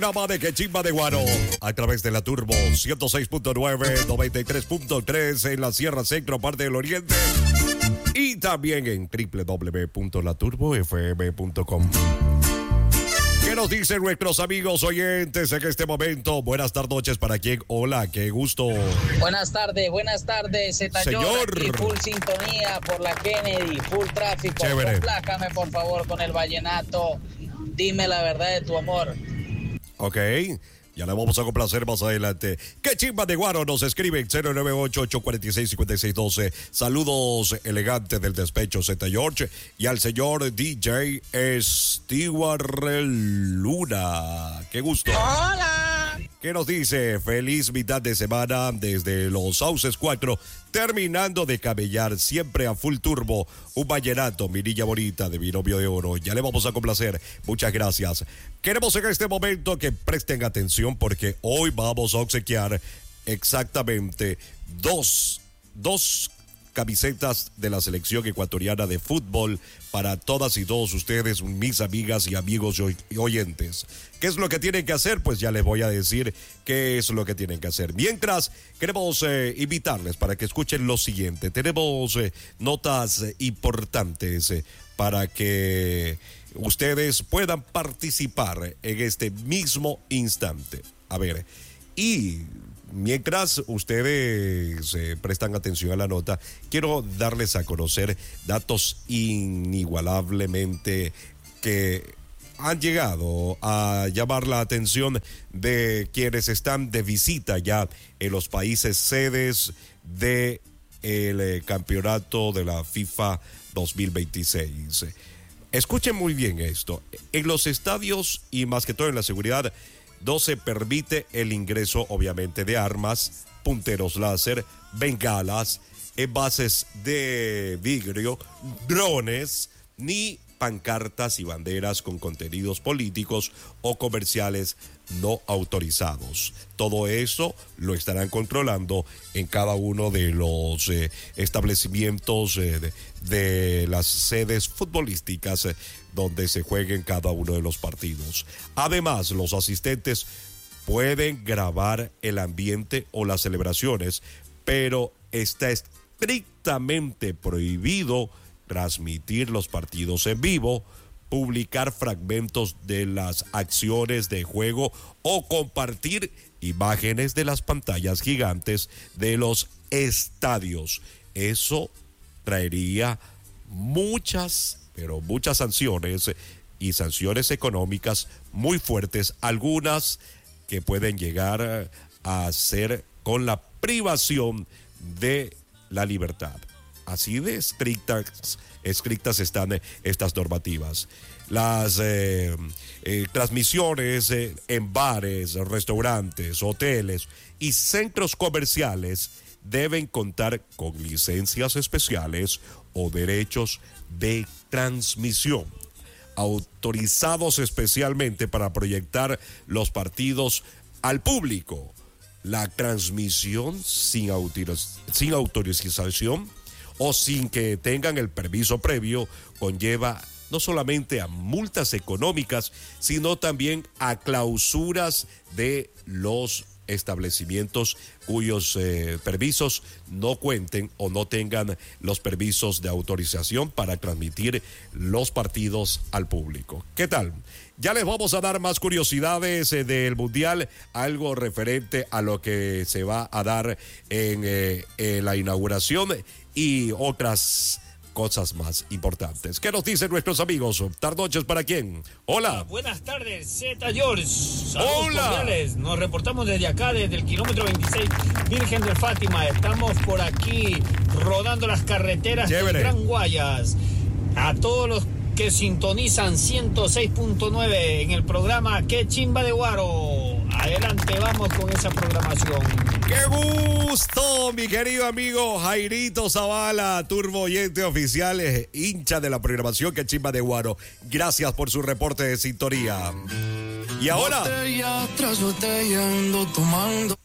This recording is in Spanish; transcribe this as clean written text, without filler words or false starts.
Programa de Que Chimba de Guaro a través de la Turbo 106.9, 93.3 en la Sierra Centro, parte del Oriente, y también en www.laturbofm.com. ¿Qué nos dicen nuestros amigos oyentes en este momento? Buenas tardes para quien. Hola, qué gusto. Buenas tardes, Zeta Señor. aquí full sintonía por la Kennedy, full tráfico. Chévere. Complácame por favor con el vallenato. Dime la verdad de tu amor. Ok, ya le vamos a complacer más adelante. Que Chimba de Guaro nos escribe 098-846-5612. Saludos elegantes del despecho Z George y al señor DJ Stewart Luna. Qué gusto. ¡Hola! ¿Qué nos dice? Feliz mitad de semana desde Los Sauces 4, terminando de camellar siempre a full turbo. Un vallenato, mi niña bonita de Binomio de Oro. Ya le vamos a complacer. Muchas gracias. Queremos en este momento que presten atención porque hoy vamos a obsequiar exactamente dos camisetas de la selección ecuatoriana de fútbol para todas y todos ustedes, mis amigas y amigos y oyentes. ¿Qué es lo que tienen que hacer? Pues ya les voy a decir qué es lo que tienen que hacer. Mientras, queremos invitarles para que escuchen lo siguiente. Tenemos notas importantes para que ustedes puedan participar en este mismo instante. A ver, y mientras ustedes prestan atención a la nota, quiero darles a conocer datos inigualablemente que han llegado a llamar la atención de quienes están de visita ya en los países sedes del campeonato de la FIFA 2026. Escuchen muy bien esto. En los estadios y más que todo en la seguridad, no se permite el ingreso, obviamente, de armas, punteros láser, bengalas, envases de vidrio, drones, ni pancartas y banderas con contenidos políticos o comerciales no autorizados. Todo eso lo estarán controlando en cada uno de los establecimientos de las sedes futbolísticas donde se jueguen cada uno de los partidos. Además, los asistentes pueden grabar el ambiente o las celebraciones, pero está estrictamente prohibido transmitir los partidos en vivo, publicar fragmentos de las acciones de juego o compartir imágenes de las pantallas gigantes de los estadios. Eso traería muchas sanciones y sanciones económicas muy fuertes, algunas que pueden llegar a ser con la privación de la libertad. Así de estrictas están estas normativas. Las transmisiones en bares, restaurantes, hoteles y centros comerciales deben contar con licencias especiales o derechos de transmisión, autorizados especialmente para proyectar los partidos al público. La transmisión sin autorización o sin que tengan el permiso previo conlleva no solamente a multas económicas, sino también a clausuras de los establecimientos cuyos permisos no cuenten o no tengan los permisos de autorización para transmitir los partidos al público. ¿Qué tal? Ya les vamos a dar más curiosidades del Mundial, algo referente a lo que se va a dar en la inauguración y otras cosas más importantes. ¿Qué nos dicen nuestros amigos? ¿Tarnoches para quién? Hola. Buenas tardes, Z George. Saludos Hola. cordiales. Nos reportamos desde acá, desde el kilómetro 26, Virgen de Fátima. Estamos por aquí rodando las carreteras Chévere. del Gran Guayas. A todos los que sintonizan 106.9 en el programa Que Chimba de Guaro. Adelante, vamos con esa programación. ¡Qué gusto, mi querido amigo Jairito Zavala, turbo oyente oficial, hincha de la programación Que Chimba de Guaro? Gracias por su reporte de sintonía. Y ahora, Botella tras botella ando tomando.